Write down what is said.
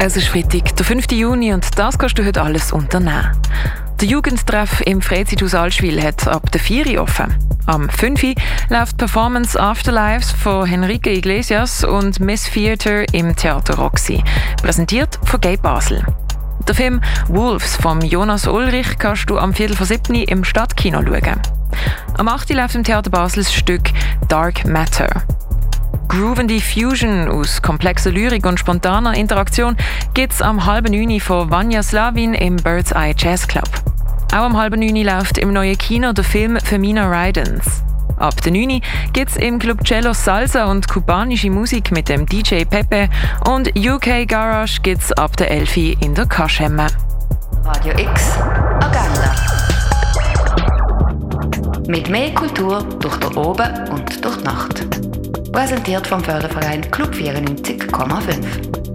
Es ist Freitag, der 5. Juni, und das kannst du heute alles unternehmen. Der Jugendtreff im Freizeithaus Allschwil hat ab der 4 Uhr offen. Am 5 Uhr läuft die Performance Afterlives von Enrique Iglesias und Miss Theater im Theater Roxy, präsentiert von Gabe Basel. Der Film Wolves von Jonas Ulrich kannst du am 6:45 im Stadtkino schauen. Am 8 Uhr läuft im Theater Basel das Stück Dark Matter. Groovende Fusion aus komplexer Lyrik und spontaner Interaktion gibt's am 8:30 von Vanya Slavin im Bird's Eye Jazz Club. Auch am 8:30 läuft im neuen Kino der Film Femina Rydens. Ab der 9 gibt's im Club Cello Salsa und kubanische Musik mit dem DJ Pepe, und UK Garage gibt's ab der 11 in der Kaschemme. Radio X Agenda. Mit mehr Kultur durch den Oben und durch die Nacht. Präsentiert vom Förderverein Club 94,5.